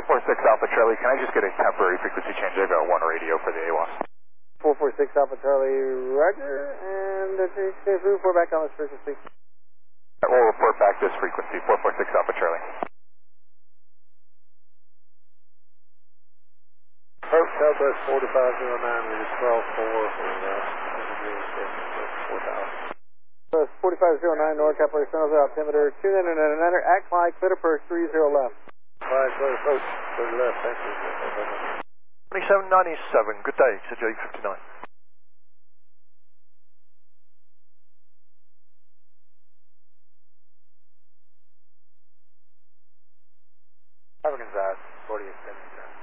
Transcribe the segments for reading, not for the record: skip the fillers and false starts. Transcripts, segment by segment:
446 Alpha Charlie, can I just get a temporary frequency change? I've got one radio for the AWAS. 446 Alpha Charlie, roger, and report back on this frequency. We'll report back this frequency, 446 Alpha Charlie. Southwest 4509, we just 12-4 for 4509 North Kepler, San Jose altimeter, tune in and enter at Clyde, clear approach 30 left. Clyde, clear approach 30 left, thank you. 2797, good day, exit J59. African side, 48 seconds.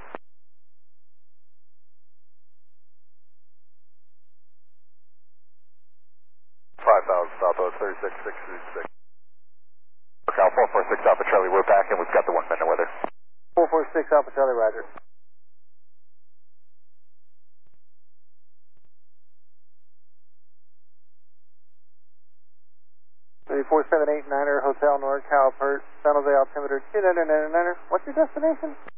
5,000 Southwest 36636. Cal 446 Alpha Charlie, we're back and we've got the 1 minute weather. 446 Alpha Charlie, roger. 4789er Hotel NorCal, San Jose altimeter, tune in and enter. What's your destination?